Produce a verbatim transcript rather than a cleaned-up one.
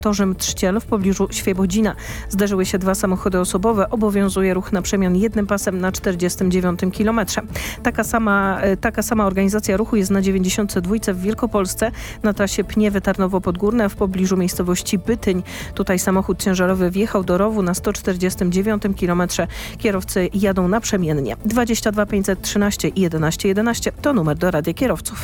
Torzym Trzciel w pobliżu Świebodzina. Zderzyły się dwa samochody osobowe. Obowiązuje ruch na przemian jednym pasem na czterdziestym dziewiątym kilometrze. Taka sama, taka sama organizacja ruchu jest na dziewięćdziesiątce dwa w Wielkopolsce na trasie Pniewy-Tarnowo-Podgórne w pobliżu miejscowości Bytyń. Tutaj samochód ciężarowy wjechał do rowu na sto czterdziestym dziewiątym kilometrze. Kierowcy jadą naprzemiennie. dwadzieścia dwa pięćset trzynaście i jedenaście jedenaście to numer do Radia Kierowców.